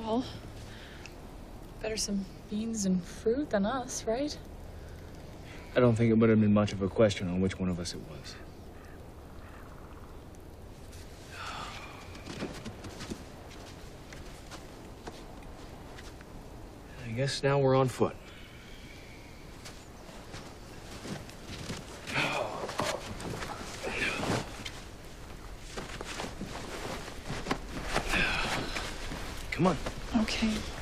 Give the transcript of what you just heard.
Well, better some beans and fruit than us, right? I don't think it would have been much of a question on which one of us it was. I guess now we're on foot. Come on. Okay.